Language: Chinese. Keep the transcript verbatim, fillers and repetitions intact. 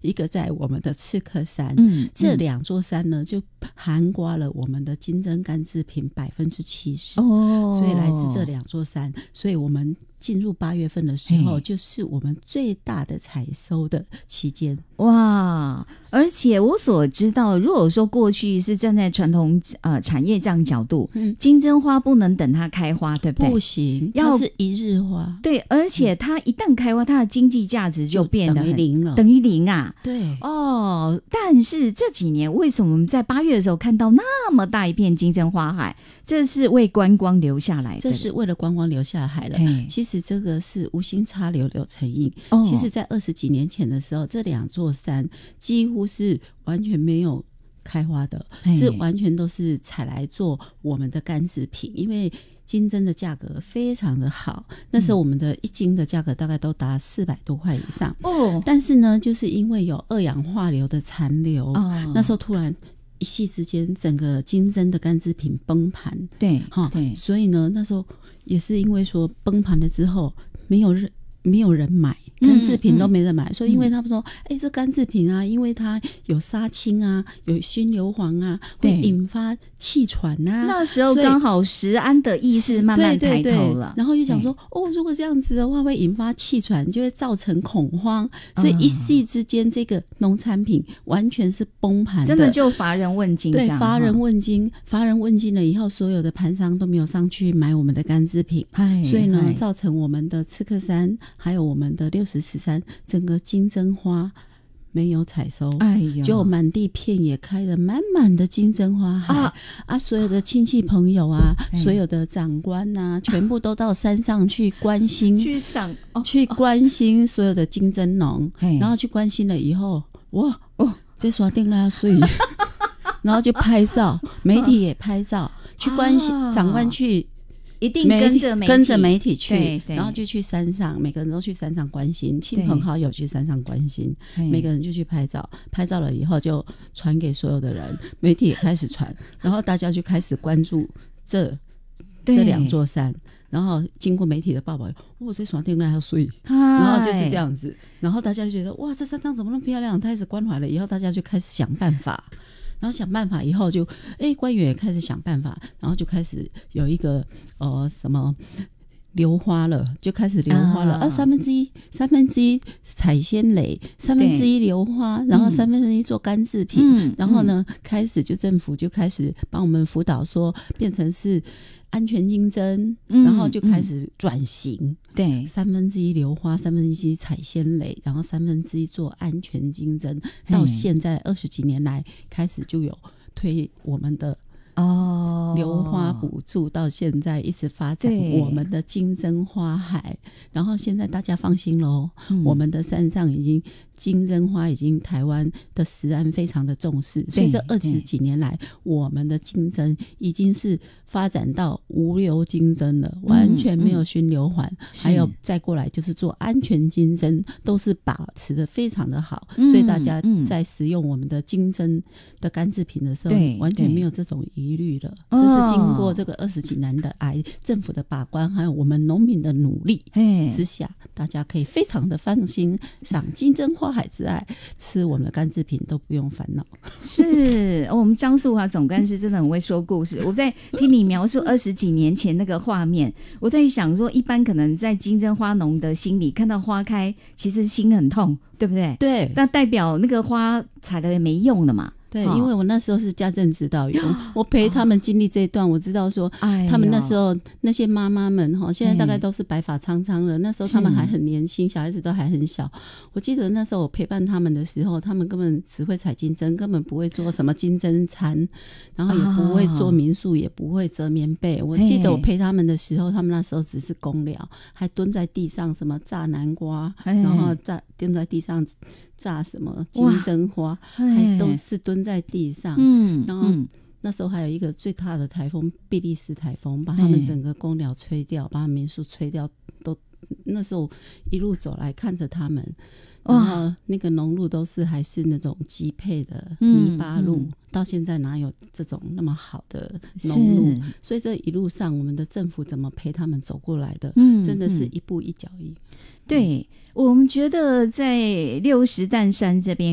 一个在我们的赤克山。 嗯， 这两座山呢，就涵盖了我们的金针干制品百分之七十哦， 所以来自这两座山，所以我们进入八月份的时候，就是我们最大的采收的期间。 哇！而且我所知道，如果说过去是站在传统呃产业这样角度，嗯，金针花不能等它开花，对不对？ 不行， 要它是一日花。 对，而且它一旦开花，它的经济价值就变得很等于零了， 等于零啊。 对， 哦，但是这几年为什么我们在八月的时候看到那么大一片金针花海？这是为观光留下来的， 这是为了观光留下来的。其实这个是无心插柳柳成荫。哦，其实在二十几年前的时候，这两座山几乎是完全没有开花的，是完全都是采来做我们的干制品，因为金针的价格非常的好，那时候我们的一斤的价格大概都达四百多块以上。哦，但是呢，就是因为有二氧化硫的残留，哦，那时候突然一夕之间，整个金针的干制品崩盘， 对， 哈，所以呢，那时候也是因为说崩盘了之后，没有人没有人买，干制品都没人买，嗯嗯，所以因为他们说，哎，欸，这干制品啊，因为它有杀青啊，有熏硫磺啊，会引发气喘啊。 那时候刚好食安的意识慢慢抬头了， 对对对，然后就想说，哦，如果这样子的话，会引发气喘，就会造成恐慌，所以一夕之间，这个农产品完全是崩盘的， 真的就乏人问津。 对，乏人问津，乏人问津了以后，所有的盘商都没有上去买我们的干制品，所以呢，造成我们的赤克山还有我们的六十石山整个金针花没有采收，哎呦，就满地片野开了满满的金针花海 啊, 啊所有的亲戚朋友啊，所有的长官啊，全部都到山上去关心去赏、哦、 去关心所有的金针农，然后去关心了以后，哇哦，这耍定了水然后就拍照，媒体也拍照，去关心、啊、长官去一定跟着媒体跟着媒体去， 对对， 然后就去山上，每个人都去山上关心，亲朋好友去山上关心，每个人就去拍照，拍照了以后就传给所有的人，媒体也开始传，然后大家就开始关注这这两座山，然后经过媒体的报道，哇，这山顶那还要水，然后就是这样子，然后大家就觉得哇，这山上怎么那么漂亮？开始关怀了以后，大家就开始想办法。然后想办法以后就，哎，官员也开始想办法，然后就开始有一个呃什么流花了，就开始流花了，啊，啊三分之一三分之一采鲜蕾，三分之一流花，然后三分之一做干制品，嗯，然后呢，开始就政府就开始帮我们辅导说，变成是安全金针，嗯，然后就开始转型，嗯， 对， 三分之一流花，三分之一采鲜蕾，然后三分之一做安全金针，到现在二十几年来开始就有推我们的哦，流花补助，到现在一直发展我们的金针花海，然后现在大家放心咯，嗯，我们的山上已经金针花已经台湾的食安非常的重视，所以这二十几年来我们的金针已经是发展到无硫金针了，完全没有熏硫磺，嗯嗯，还有再过来就是做安全金针，都是把持的非常的好，嗯，所以大家在使用我们的金针的干制品的时候，完全没有这种疑虑了，这是经过这个二十几年的癌政府的把关，还有我们农民的努力之下，大家可以非常的放心，赏金针花海之爱，吃我们的干制品都不用烦恼。 是，哦，我们张素华总干事真的很会说故事。我在听你描述二十几年前那个画面，我在想说，一般可能在金针花农的心里，看到花开，其实心很痛，对不对？ 对， 那代表那个花采了也没用了嘛。 对，因为我那时候是家政指导员，我陪他们经历这一段，我知道说，他们那时候那些妈妈们哈，现在大概都是白发苍苍了，那时候他们还很年轻，小孩子都还很小。我记得那时候我陪伴他们的时候，他们根本只会采金针，根本不会做什么金针餐，然后也不会做民宿，也不会折棉被。我记得我陪他们的时候，他们那时候只是公寮，还蹲在地上什么榨南瓜，然后榨蹲在地上榨什么金针花，还都是蹲在地上，嗯，然后那时候还有一个最大的台风比利时台风，把他们整个公寮吹掉，把民宿吹掉，都那时候一路走来看着他们，然后那个农路都是还是那种基配的泥巴路，嗯嗯，到现在哪有这种那么好的农路？所以这一路上我们的政府怎么陪他们走过来的，嗯，真的是一步一脚印。 对，我们觉得在六十担山这边